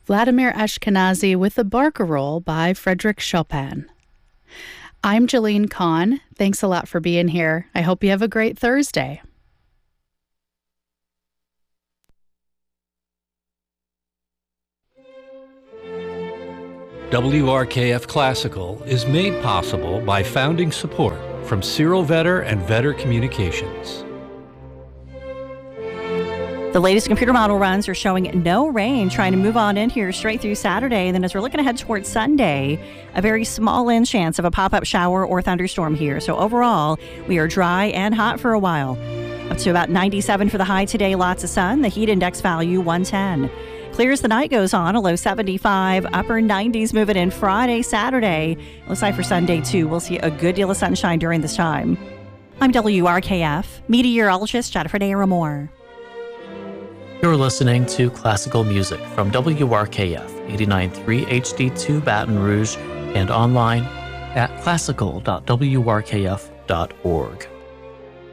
Vladimir Ashkenazy with the Barcarolle by Frédéric Chopin. I'm Jolene Kahn. Thanks a lot for being here. I hope you have a great Thursday. WRKF Classical is made possible by founding support from Cyril Vetter and Vetter Communications. The latest computer model runs are showing no rain, trying to move on in here straight through Saturday. And then as we're looking ahead towards Sunday, a very small chance of a pop-up shower or thunderstorm here. So overall, we are dry and hot for a while. Up to about 97 for the high today, lots of sun. The heat index value 110. Clear as the night goes on, a low 75, upper 90s moving in Friday, Saturday. Looks like for Sunday, too, we'll see a good deal of sunshine during this time. I'm WRKF meteorologist Jennifer Naramore. You're listening to classical music from WRKF 89.3 HD2 Baton Rouge and online at classical.wrkf.org.